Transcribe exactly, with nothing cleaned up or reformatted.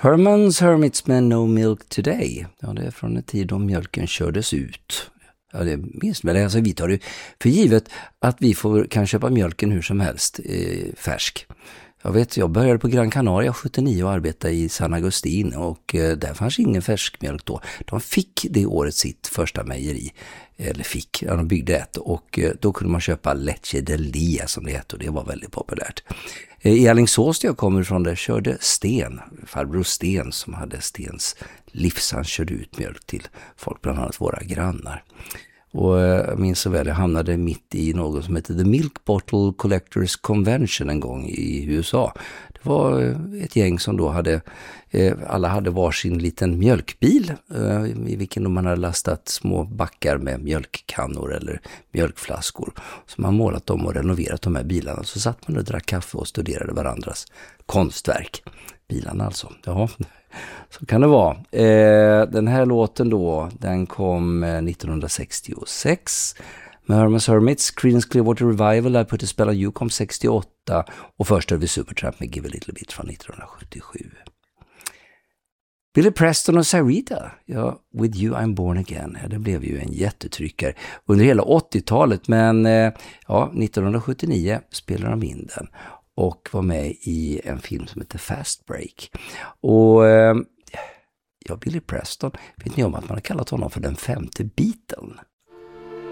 Herman's Hermits med No Milk Today. Ja, det är från en tid då mjölken kördes ut. Ja, det minst väl. Alltså, vi tar det för givet att vi får, kan köpa mjölken hur som helst eh, färsk. Jag vet, jag började på Gran Canaria sjuttionio och arbetade i San Agustin och eh, där fanns ingen färskmjölk då. De fick det året sitt första mejeri, eller fick, ja, de byggde ett och eh, då kunde man köpa leche de lia som det heter och det var väldigt populärt. Eh, I Alingsås där jag kommer ifrån där körde Sten, farbror Sten som hade Stens livs, han körde ut mjölk till folk, bland annat våra grannar. Och jag minns så väl, jag hamnade mitt i något som heter The Milk Bottle Collectors Convention en gång i U S A. Det var ett gäng som då hade, alla hade varsin liten mjölkbil i vilken man hade lastat små backar med mjölkkannor eller mjölkflaskor. Så man målat dem och renoverat de här bilarna. Så satt man och drack kaffe och studerade varandras konstverk. Bilarna alltså, ja. Så kan det vara. Eh, den här låten då, den kom eh, nittonhundrasextiosex med Herman's Hermits. Creedence Clearwater Revival, I Put a Spell on You kom sextioåtta och först över Supertramp med Give a Little Bit från nittonhundrasjuttiosju. Billy Preston och Sarita, ja, With You I'm Born Again, ja, det blev ju en jättetryckare under hela åttiotalet, men eh, ja, nittonhundrasjuttionio spelade de in den och var med i en film som heter Fast Break. Och eh, ja, Billy Preston, vet ni om att man har kallat honom för den femte Beatlen?